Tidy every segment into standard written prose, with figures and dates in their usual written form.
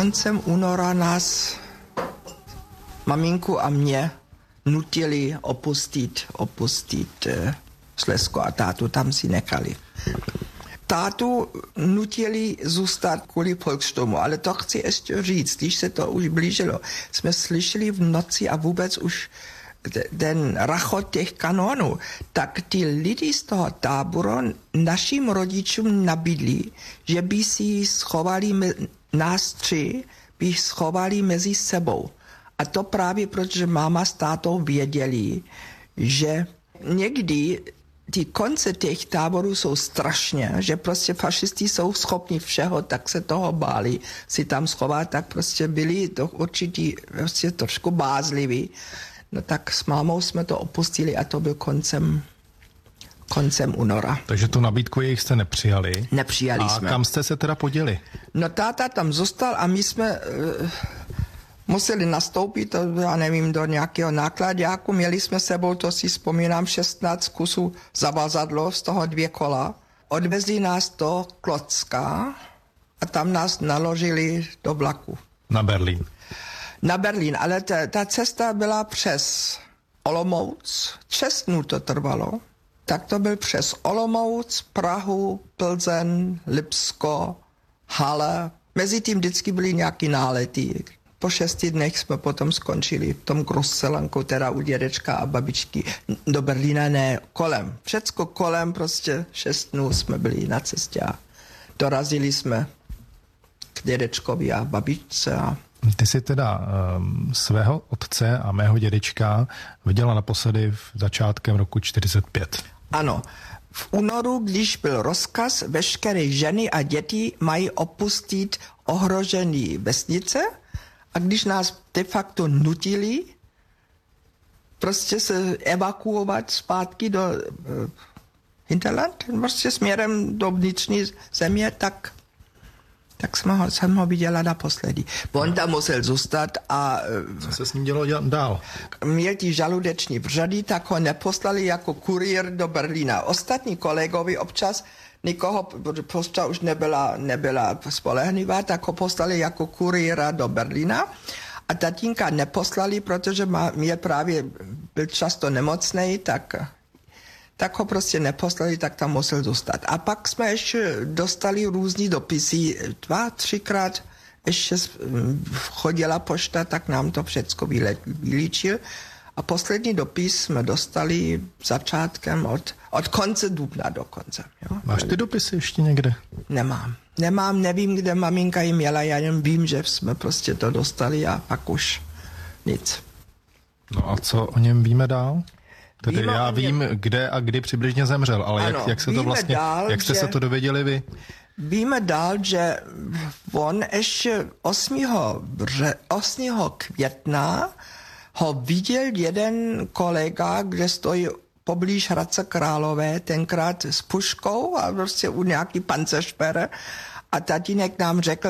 koncem února nás, maminku a mě, nutili opustit Slezsko a tátu tam si nechali. Tátu nutili zůstat kvůli Volkssturmu, ale to chci ještě říct, když se to už blížilo. Jsme slyšeli v noci a vůbec už ten rachot těch kanonů, tak ty lidi z toho táboru našim rodičům nabídli, že by si schovali nás tři, by schovali mezi sebou. A to právě protože máma s tátou věděli, že někdy ty konce těch táborů jsou strašně, že prostě fašisti jsou schopni všeho, tak se toho báli si tam schovat, tak prostě byli to určitě prostě trošku bázliví. No tak s mámou jsme to opustili a to byl koncem února. Takže tu nabídku jejich jste nepřijali? Nepřijali jsme. A kam jste se teda poděli? No táta tam zůstal a my jsme museli nastoupit, já nevím, do nějakého nákladáku. Měli jsme sebou, to si vzpomínám, 16 kusů zavazadlo, z toho 2 kola. Odvezli nás do Klocka a tam nás naložili do vlaku. Na Berlín. Na Berlín, ale ta cesta byla přes Olomouc, 6 dnů to trvalo. Tak to byl přes Olomouc, Prahu, Plzeň, Lipsko, Halle. Mezitím vždycky byly nějaký nálety. Po 6 dnech jsme potom skončili v tom Großselanku, teda u dědečka a babičky. Do Berlína ne, kolem. Všecko kolem, prostě 6 dnů jsme byli na cestě a dorazili jsme k dědečkovi a babičce. Ty jsi teda svého otce a mého dědečka viděla naposledy v začátkem roku 45. Ano. V únoru, když byl rozkaz, veškeré ženy a děti mají opustit ohrožené vesnice, a když nás de facto nutili prostě se evakuovat zpátky do Hinterland, prostě směrem do vnitřní země, tak jsem ho viděla naposledy. On tam musel zůstat a... Co se s ním dělo dál? Měl ty žaludeční vřady, tak ho neposlali jako kurýr do Berlína. Ostatní kolegovi občas nikoho, pošta už nebyla spolehlivá, tak ho poslali jako kurýra do Berlína. A tatínka neposlali, protože byl často nemocnej, tak ho prostě neposlali, tak tam musel zůstat. A pak jsme ještě dostali různý dopisy, 2-3krát ještě chodila pošta, tak nám to všecko vylíčil. A poslední dopis jsme dostali začátkem od konce dubna do konce. Jo? Máš ty dopisy ještě někde? Nemám, nevím, kde maminka jim měla, já jen vím, že jsme prostě to dostali a pak už nic. No a co o něm víme dál? Tedy já vím, kde a kdy přibližně zemřel, ale ano, jak se to vlastně, dál, jak jste se to dověděli vy? Víme dál, že on ještě 8. května ho viděl jeden kolega, kde stojí poblíž Hradce Králové, tenkrát s puškou a prostě u nějaký panceršpere. A tatínek nám řekl,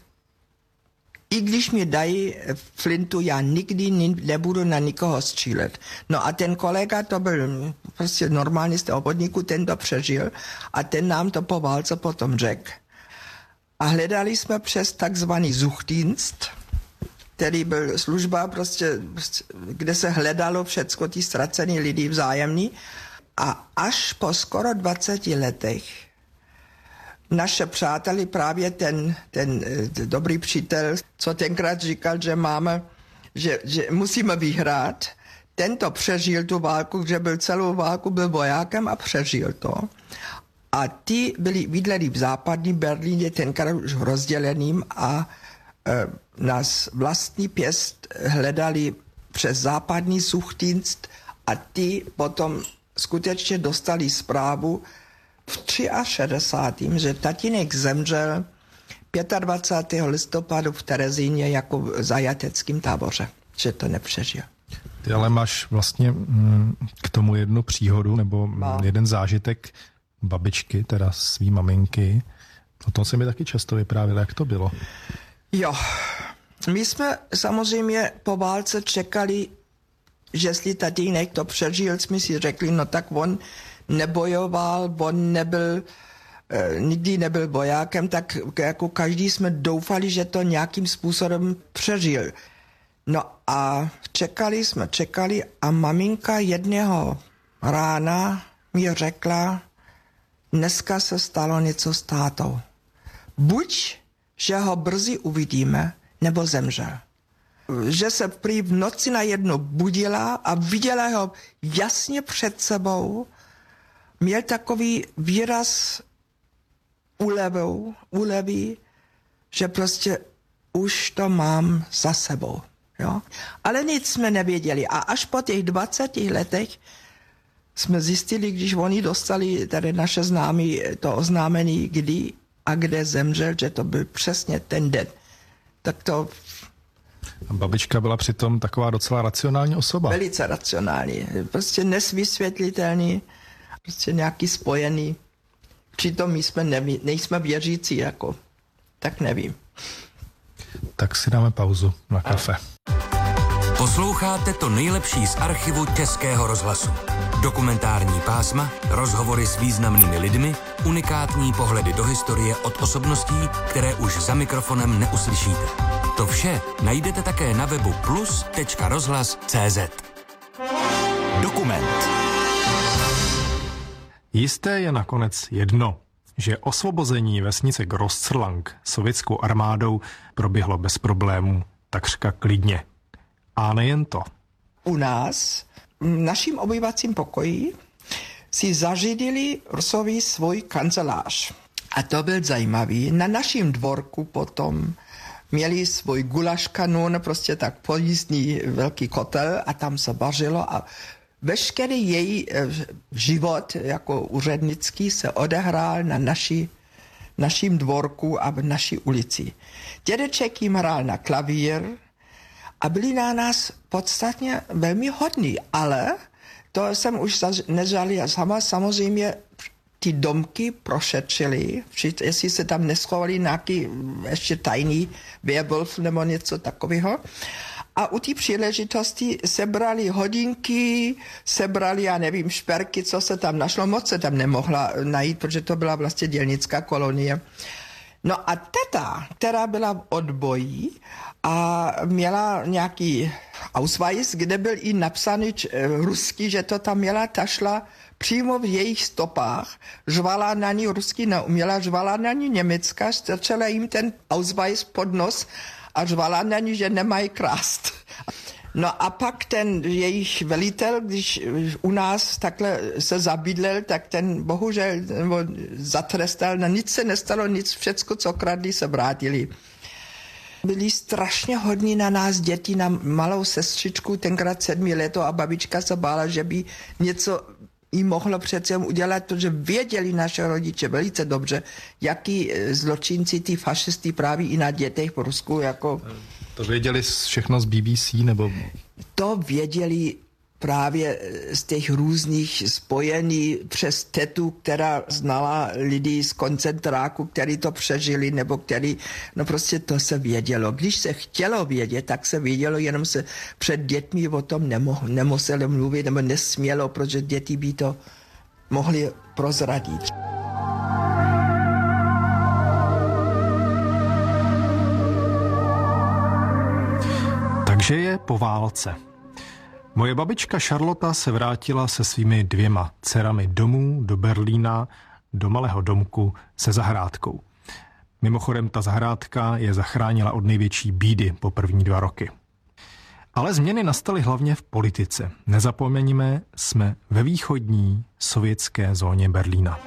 i když mi dají flintu, já nikdy nebudu na nikoho střílet. No a ten kolega, to byl prostě normální z toho podniku, ten to přežil a ten nám to po válce potom řekl. A hledali jsme přes takzvaný Suchdienst, který byl služba prostě, kde se hledalo všecko ty ztracený lidi vzájemný. A až po skoro 20 letech naše přáteli, právě ten dobrý přítel, co tenkrát říkal, že musíme vyhrát, tento přežil tu válku, že byl celou válku, byl vojákem a přežil to. A ty byli bydleli v západní Berlíně, tenkrát už rozděleným a nás vlastní pěst hledali přes západní Suchdienst a ty potom skutečně dostali zprávu v 63. že tatínek zemřel 25. listopadu v Terezíně jako v zajateckém táboře, že to nepřežil. Ty ale máš vlastně k tomu jednu příhodu nebo jeden zážitek babičky, teda svý maminky. O tom se mi taky často vyprávěla, jak to bylo. Jo, my jsme samozřejmě po válce čekali, že jestli tatínek to přežil, jsme si řekli, no tak on nebojoval, on nebyl nikdy nebyl vojákem, tak jako každý jsme doufali, že to nějakým způsobem přežil. No a čekali a maminka jedného rána mi řekla, dneska se stalo něco s tátou. Buď, že ho brzy uvidíme, nebo zemřel. Že se prý v noci najednou budila a viděla ho jasně před sebou. Měl takový výraz úlevy, že prostě už to mám za sebou. Jo? Ale nic jsme nevěděli. A až po těch 20 letech jsme zjistili, když oni dostali, tady naše známí, to oznámení, kdy a kde zemřel, že to byl přesně ten den. Tak to... Babička byla přitom taková docela racionální osoba. Velice racionální. Prostě nesvysvětlitelný, prostě nějaký spojený. Přitom my jsme nejsme věřící, jako. Tak nevím. Tak si dáme pauzu na kafe. Posloucháte to nejlepší z archivu Českého rozhlasu. Dokumentární pásma, rozhovory s významnými lidmi, unikátní pohledy do historie od osobností, které už za mikrofonem neuslyšíte. To vše najdete také na webu plus.rozhlas.cz. Dokument. Jisté je nakonec jedno, že osvobození vesnice Großzrlang sovětskou armádou proběhlo bez problémů, takřka klidně. A nejen to. U nás, v naším obyvacím pokoji, si zařídili Rusové svůj kancelář. A to byl zajímavý. Na naším dvorku potom měli svůj gulaš kanón, prostě tak pojízdný velký kotel a tam se vařilo a veškerý její život jako úřednický se odehrál na naším dvorku a v naší ulici. Dědeček jim hrál na klavír a byli na nás podstatně velmi hodní, ale to jsem už nežali sama, samozřejmě ty domky prošetřili, jestli se tam neschovali nějaký ještě tajný werwolf nebo něco takového. A u té příležitosti sebrali hodinky, sebrali, já nevím, šperky, co se tam našlo. Moc se tam nemohla najít, protože to byla vlastně dělnická kolonie. No a teta, která byla v odboji a měla nějaký Ausweis, kde byl i napsaný ruský, že to tam měla, ta šla přímo v jejich stopách, žvala na ní rusky neuměla, žvala na ní německá, strčela jim ten Ausweis pod nos a žvala na ní, že nemají krást. No a pak ten jejich velitel, když u nás takhle se zabydlel, tak ten bohužel zatrestal, na nic se nestalo, nic, všecko, co kradli, se vrátili. Byli strašně hodní na nás děti, na malou sestřičku, tenkrát 7 leto a babička se bála, že by něco jí mohlo přece udělat, protože věděli naše rodiče velice dobře, jaký zločinci, ty fašisty právě i na dětech v Rusku jako... To věděli všechno z BBC, nebo... To věděli právě z těch různých spojení přes tetu, která znala lidi z koncentráku, který to přežili, nebo který, no prostě to se vědělo. Když se chtělo vědět, tak se vědělo, jenom se před dětmi o tom nemuselo mluvit, nebo nesmělo, protože děti by to mohly prozradit. Takže je po válce. Moje babička Charlotta se vrátila se svými 2 dcerami domů do Berlína, do malého domku se zahrádkou. Mimochodem ta zahrádka je zachránila od největší bídy po první 2 roky. Ale změny nastaly hlavně v politice. Nezapomeňme, jsme ve východní sovětské zóně Berlína.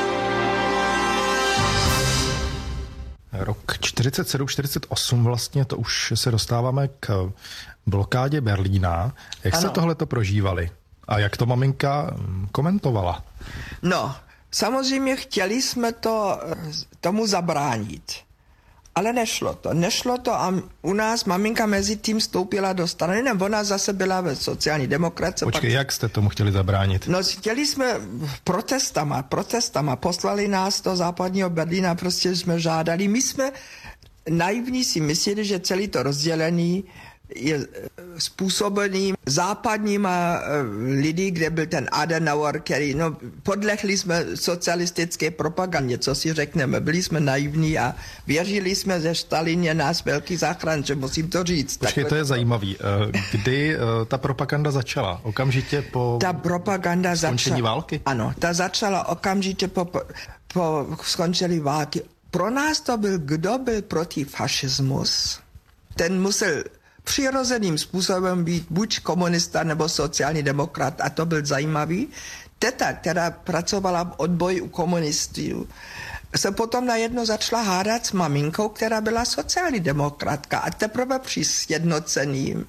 Rok 47-48 vlastně, to už se dostáváme k blokádě Berlína. Jak ano. se tohleto prožívali? A jak to maminka komentovala? No, samozřejmě chtěli jsme tomu zabránit. Ale nešlo to a u nás maminka mezi tím vstoupila do strany, nebo ona zase byla ve sociální demokracie. Počkej, jak jste tomu chtěli zabránit? No, chtěli jsme protestama, poslali nás do západního Berlína, prostě jsme žádali. My jsme naivní si mysleli, že celý to rozdělení je způsobený západníma lidi, kde byl ten Adenauer, který, podlehli jsme socialistické propagandě, co si řekneme, byli jsme naivní a věřili jsme, že Stalin je nás velký záchrance, musím to říct. Počkej, to je zajímavý. Kdy ta propaganda začala? Okamžitě po skončení války? Ano, ta začala okamžitě po skončení války. Pro nás to byl, kdo byl proti fašismus, ten musel přirozeným způsobem být buď komunista nebo sociální demokrat a to byl zajímavý. Teta, která pracovala v odboji u komunistů, se potom najednou začala hádat s maminkou, která byla sociální demokratka a teprve při sjednocením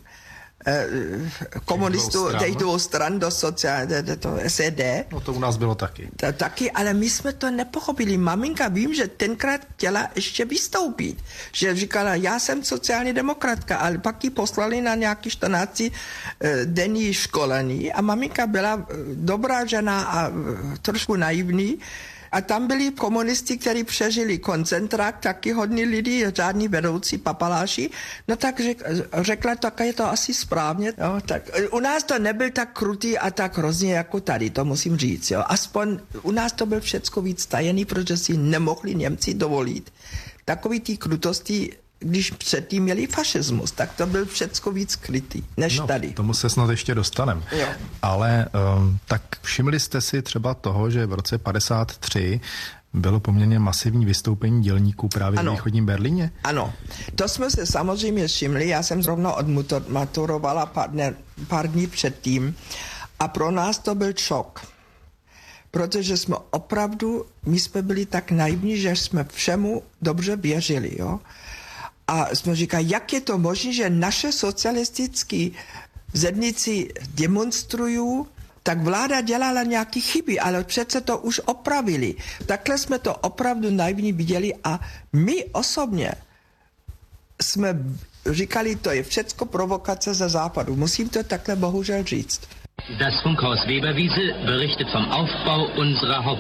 komunistů, těch dvou stran do SED. No to u nás bylo taky. Taky, ale my jsme to nepochopili. Maminka, vím, že tenkrát chtěla ještě vystoupit. Že říkala, já jsem sociální demokratka, ale pak ji poslali na nějaký 14 denní školení a maminka byla dobrá žena a trošku naivní. A tam byli komunisti, kteří přežili koncentrák, taky hodní lidi, žádní vedoucí papaláši. No tak řekla, tak je to asi správně. Jo, tak u nás to nebyl tak krutý a tak hrozně jako tady, to musím říct. Jo. Aspoň u nás to byl všecko víc tajený, protože si nemohli Němci dovolit. Takový ty krutosti, když předtím měli fašismus, tak to byl všecko víc krytý, než tady. Tomu se snad ještě dostanem. Jo. Ale tak všimli jste si třeba toho, že v roce 53 bylo poměrně masivní vystoupení dělníků právě v východním Berlíně? Ano, to jsme se samozřejmě všimli. Já jsem zrovna odmaturovala pár dní předtím a pro nás to byl šok. Protože jsme opravdu, my jsme byli tak naivní, že jsme všemu dobře věřili, jo. A jsme říkali, jak je to možné, že naše socialistické zedníci demonstrují, tak vláda dělala nějaké chyby, ale přece to už opravili. Takhle jsme to opravdu naivně viděli a my osobně jsme říkali, to je všecko provokace ze západu. Musím to takhle bohužel říct. Das Funkhaus Weberwiese berichtet vom Aufbau unserer